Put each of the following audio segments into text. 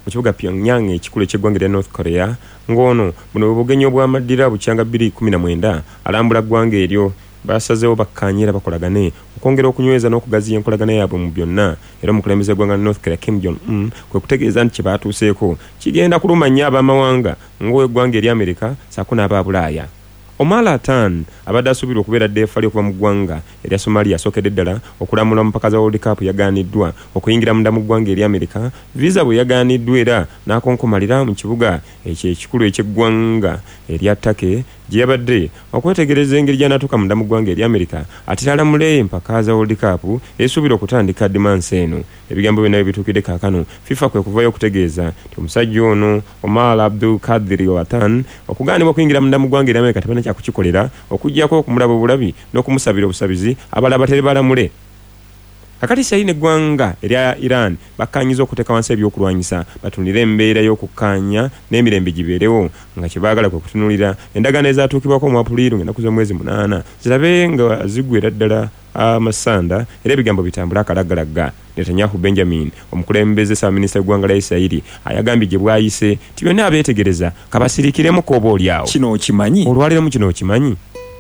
kibuga Pyongyang ekikulu eky'eggwanga lya North Korea ngono buno bugenyi obw'amaddira bukyanga 2019 alambula ggwanga eryo basazeewo bakkanyira bakolagane okwongera okunyweza n'okugaziya enkolagana yaabwe mu byonna era omukulembeze gwanga North Korea Kim Jong-un kwe kutegeeza nti kye baatuuseeko kigenda kulumanya ab'amawanga ng'eggwanga eri Amerika saako n'aba Bulaaya. Omar Atan abadde asuubirwa okubeera ddeefali okuva mu ggwanga erya Somalia asookedde ddala okulamula mupaka za World Cup yagaaniddwa okuyingira munda mu ggwanga eri Amerika visa bwe yagaaniddwa era n'akonkomalira mu kibuga ekikulu eky'eggwanga erya Turkey gye yabadde okwetegereza engeri gy'anaatuuka munda mu ggwanga eri Amerika ate alamule empaka za World Cup esuubira okutandika dimansi eno. Ebigambo byonna bituukidde kaakano FIFA kwe kuvayo okutegeeza nti omusajja ono Omar Abdul Qadir Watan okugaanibwa okuyingira munda mu ggwanga eri Amerika tebana kyakukikolera okuggyako okumulaba obulabi n'okumusabira obusabizi abalala batere balamule. Kakati Isirayiri n'eggwanga erya Iran bakkaanyiza okuteeka wansi ebyokulwanyisa batunire embeera y'okukkaanya n'emirembe gibeerewo nga kye baagala kwe kutunulira endagaano ezaatuukibwako mu Apuliiru ng'ennaku z'omwezi 8 zirabe nga ziggwera ddala amasanda era ebigambo bitambula akalaggalagga. Netanyahu Benjamin omukulembeze Ssaabaminisita w'eggwanga lya Isirayiri ayagambye gye bwayise nti byonna abeetegereza kabasirikiremu kooba olyawo. Kino okimanyi? Olwaliramu kino okimanyi?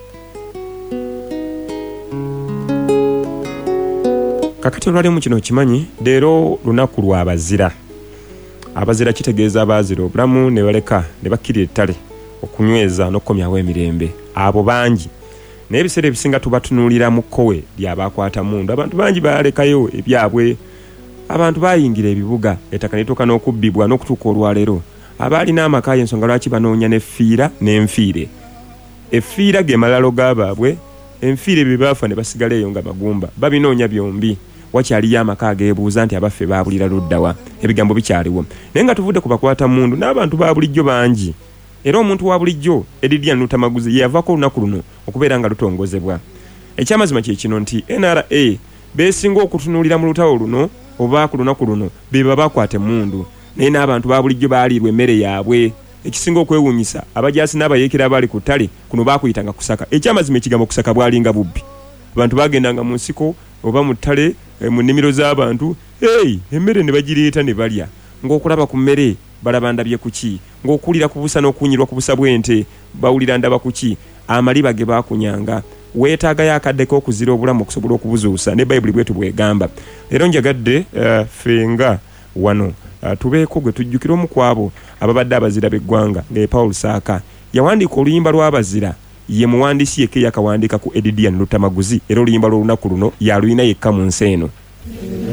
Kakati olwaliramu kino okimanyi leero lunaku lw'abazira. Abazira kitegeeza abaazira obulamu ne baleka ne bakkirira ettale okunyweza n'okukomyawo emirembe. Abo bangi naye ebiseera ebisinga tubatunuulira mu kkowe ly'abaakwata mundu. Abantu bangi baalekayo ebyabwe, abantu baayingira ebibuga ettaka ne lituuka n'okubbibwa n'okutuuka olwaleero abaalina amaka y'ensonga lwaki banoonya n'effiira n'enfiire. Effiira ge malalo g'abaabwe, enfiire bye baafa ne basigala eyo nga magumba babinoonya byombi. Wakyaliyo amaka ageebuuza nti abaffe baabulira luddawa. Ebigambo bikyaliwo naye nga tuvudde ku bakwata mundu n'abantu ba bulijjo bangi. Era omuntu wa bulijjo Edidian Lutamaguzi yavaako olunaku luno okubeera nga lutongozebwa. Ekyamazima kye kino nti NRA beesinga okutunuulira mu lutawo luno oba ku lunaku luno be bakwate mundu naye n'abantu ba bulijjo baaliirwa emmere yaabwe. Ekisinga okwewuunyisa abajaasi n'abayeekera abaali ku ttale kuno baakuyitanga kusaka. Ekyamazima ekigambo kusaka bwalinga bubbi. Abantu bagendanga mu nsiko oba mu ttale mu nnimiro z'abantu emmere ne bagireeta ne balya. Ng'okulaba ku mmere balaba ndabye kuki, ng'okulira ku busa n'okunyirwa ku busa bw'ente bawulira ndaba kuki, amaliba ge baakunyanga. Weetaagayo akaddeko okuzira obulamu okusobola okubuzuusa ne Bayibuli bwetu bwegamba. Leero njagadde fenga wano tubeeko gwe tujjukira omu ku abo ababadde abazira b'eggwanga nga Paul Saaka yawandiika oluyimba lw'abazira. Ye muwandiisi yekka yakawandiika ku Edidian Lutamaguzi era oluyimba lw'olunaku luno yaluyina yekka mu nsi eno.